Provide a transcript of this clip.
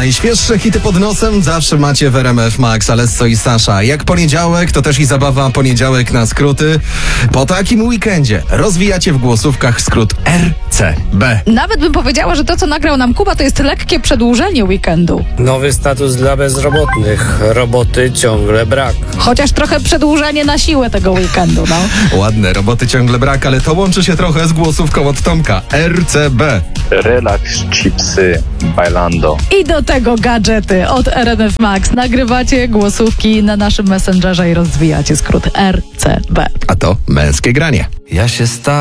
Najświeższe hity pod nosem zawsze macie w RMF Max, Alesso i Sasza. Jak poniedziałek, to też i zabawa poniedziałek na skróty. Po takim weekendzie rozwijacie w głosówkach skrót RCB. Nawet bym powiedziała, że to, co nagrał nam Kuba, to jest lekkie przedłużenie weekendu. Nowy status dla bezrobotnych. Roboty ciągle brak. Chociaż trochę przedłużenie na siłę tego weekendu, no. Ładne, roboty ciągle brak, ale to łączy się trochę z głosówką od Tomka. RCB. Relaks, chipsy, bailando. I do tego gadżety od RMF Max. Nagrywacie głosówki na naszym Messengerze i rozwijacie skrót RCB. A to męskie granie. Ja się